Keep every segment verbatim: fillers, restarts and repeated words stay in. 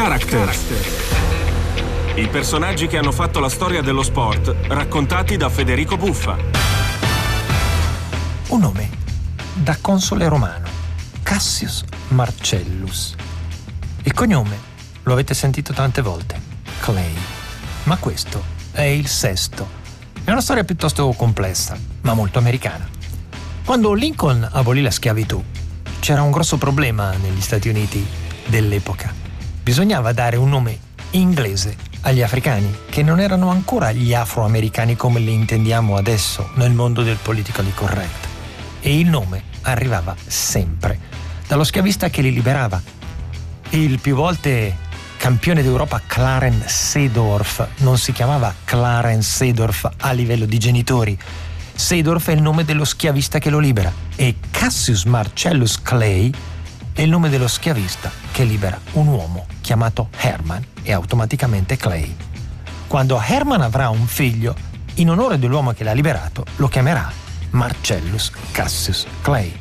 Characters. I personaggi che hanno fatto la storia dello sport, raccontati da Federico Buffa. Un nome da console romano, Cassius Marcellus. Il cognome lo avete sentito tante volte, Clay. Ma questo è il sesto. È una storia piuttosto complessa, ma molto americana. Quando Lincoln abolì la schiavitù, c'era un grosso problema negli Stati Uniti dell'epoca. Bisognava dare un nome inglese agli africani, che non erano ancora gli afroamericani come li intendiamo adesso nel mondo del politically correct. E il nome arrivava sempre dallo schiavista che li liberava. Il più volte campione d'Europa Clarence Seedorf non si chiamava Clarence Seedorf a livello di genitori. Seedorf è il nome dello schiavista che lo libera e Cassius Marcellus Clay è il nome dello schiavista che libera un uomo chiamato Herman e automaticamente Clay. Quando Herman avrà un figlio, in onore dell'uomo che l'ha liberato, lo chiamerà Marcellus Cassius Clay.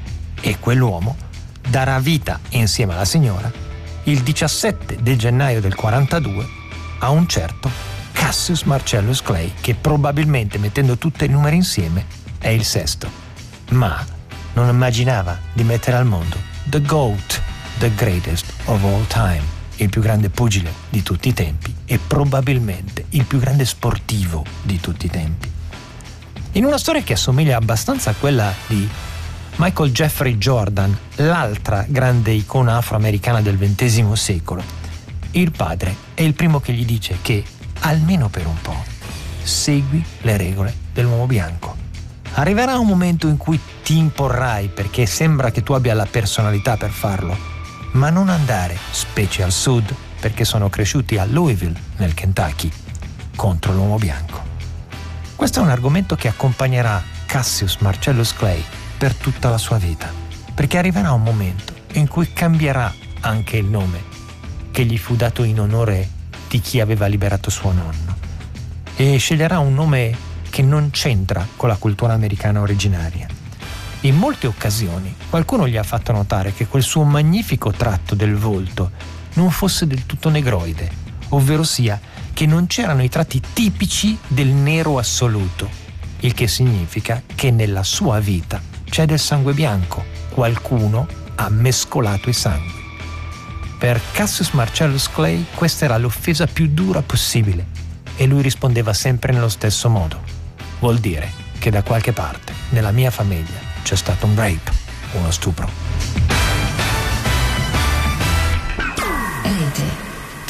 E quell'uomo darà vita, insieme alla signora, il diciassette di gennaio del quarantadue a un certo Cassius Marcellus Clay, che probabilmente, mettendo tutti i numeri insieme, è il sesto. Ma non immaginava di mettere al mondo The GOAT, the greatest of all time, il più grande pugile di tutti i tempi e probabilmente il più grande sportivo di tutti i tempi. In una storia che assomiglia abbastanza a quella di Michael Jeffrey Jordan, l'altra grande icona afroamericana del ventesimo secolo, il padre è il primo che gli dice che, almeno per un po', segui le regole dell'uomo bianco. Arriverà un momento in cui ti imporrai perché sembra che tu abbia la personalità per farlo, ma non andare, specie al sud, perché sono cresciuti a Louisville, nel Kentucky, contro l'uomo bianco. Questo è un argomento che accompagnerà Cassius Marcellus Clay per tutta la sua vita, perché arriverà un momento in cui cambierà anche il nome che gli fu dato in onore di chi aveva liberato suo nonno e sceglierà un nome che non c'entra con la cultura americana originaria. In molte occasioni qualcuno gli ha fatto notare che quel suo magnifico tratto del volto non fosse del tutto negroide, ovvero sia che non c'erano i tratti tipici del nero assoluto, il che significa che nella sua vita c'è del sangue bianco, qualcuno ha mescolato i sangue. Per Cassius Marcellus Clay questa era l'offesa più dura possibile e lui rispondeva sempre nello stesso modo. Vuol dire che da qualche parte nella mia famiglia c'è stato un rape, uno stupro.